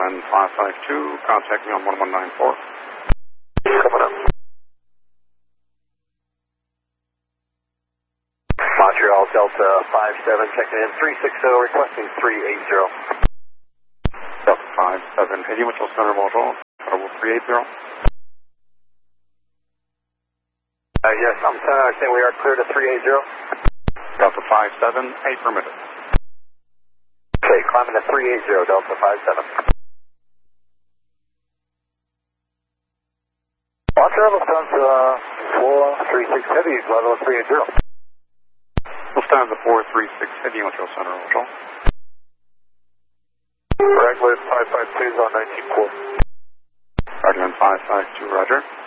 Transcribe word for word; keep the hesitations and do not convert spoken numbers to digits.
Land five five two, contact me on one one nine four. Coming up. Montreal Delta five seven, checking in three six zero, requesting three eight zero. Delta five seven, Eddie Mitchell Center, bonjour. Level three eight zero. Uh, yes, I'm uh, saying we are clear to three eight zero. Delta five seven, eight permitted. Okay, climbing to three eight zero, Delta five seven. Montreal Lufthansa uh, four three six Heavy, level three eight zero. Lufthansa four three six, Eddie Mitchell Center, bonjour. Raglan five five two is on nineteen four. Raglan five five two, roger.